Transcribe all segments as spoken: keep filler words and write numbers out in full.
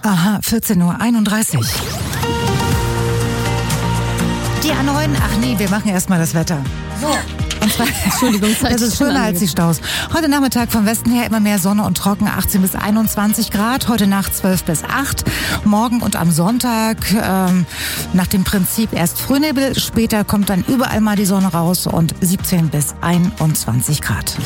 Aha, vierzehn Uhr einunddreißig. Die A neun, ach nee, wir machen erstmal das Wetter. So. Und zwar, Entschuldigung, das ist schöner als die Staus. Heute Nachmittag vom Westen her immer mehr Sonne und trocken, achtzehn bis einundzwanzig Grad. Heute Nacht zwölf bis acht. Morgen und am Sonntag ähm, nach dem Prinzip erst Frühnebel, später kommt dann überall mal die Sonne raus und siebzehn bis einundzwanzig Grad.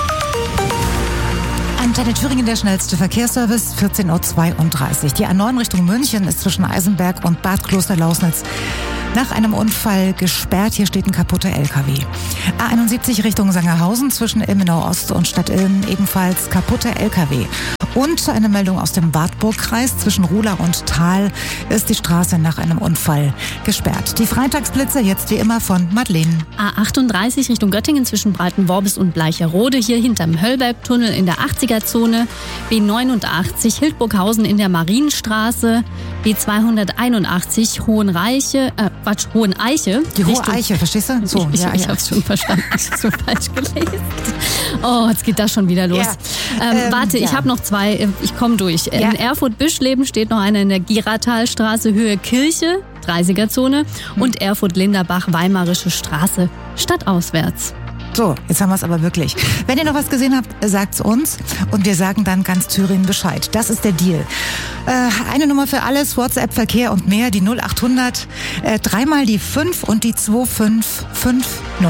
Antenne Thüringen, der schnellste Verkehrsservice, vierzehn Uhr zweiunddreißig. Die A neun Richtung München ist zwischen Eisenberg und Bad Klosterlausnitz nach einem Unfall gesperrt. Hier steht ein kaputter L K W. A einundsiebzig Richtung Sangerhausen zwischen Ilmenau Ost und Stadt Ilmen ebenfalls kaputter L K W. Und eine Meldung aus dem Wartburgkreis zwischen Ruhla und Thal ist die Straße nach einem Unfall gesperrt. Die Freitagsblitze jetzt wie immer von Madeleine. A achtunddreißig Richtung Göttingen zwischen Breitenworbis und Bleicherode, hier hinterm Höllbergtunnel in der achtziger-Zone. B neunundachtzig Hildburghausen in der Marienstraße. B zweihunderteinundachtzig Hohenreiche, äh, Quatsch, Hoheneiche. Die Hohe Eiche, verstehst du? So, ich, ja, ich, ich ja. hab's schon verstanden, ich hab's so falsch gelesen. Oh, jetzt geht das schon wieder los. Ja. Ähm, ähm, warte, ja. ich habe noch zwei, ich komme durch. Ja. In Erfurt-Bischleben steht noch eine in der Giratalstraße, Höhe Kirche, dreißiger-Zone hm. und Erfurt-Linderbach, Weimarische Straße, stadtauswärts. So, jetzt haben wir es aber wirklich. Wenn ihr noch was gesehen habt, sagt's uns und wir sagen dann ganz Thüringen Bescheid. Das ist der Deal. Äh, eine Nummer für alles, WhatsApp, Verkehr und mehr, die null achthundert, äh, dreimal die fünf und die zwei fünf fünf null.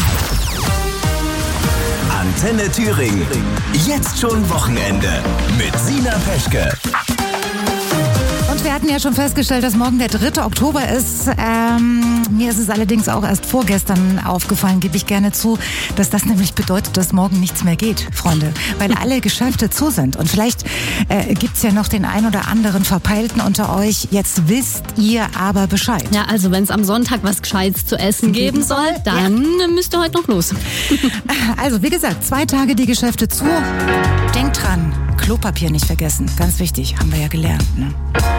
Antenne Thüringen. Jetzt schon Wochenende mit Sina Peschke. Und wir hatten ja schon festgestellt, dass morgen der dritte Oktober ist. Ähm, mir ist es allerdings auch erst vorgestern aufgefallen, gebe ich gerne zu, dass das nämlich bedeutet, dass morgen nichts mehr geht, Freunde. Weil alle Geschäfte zu sind. Und vielleicht äh, gibt's ja noch den ein oder anderen Verpeilten unter euch. Jetzt wisst ihr aber Bescheid. Ja, also wenn es am Sonntag was Gescheites zu essen geben soll, dann ja. müsst ihr heute noch los. Also wie gesagt, zwei Tage die Geschäfte zu. Denkt dran, Klopapier nicht vergessen. Ganz wichtig, haben wir ja gelernt. Ne?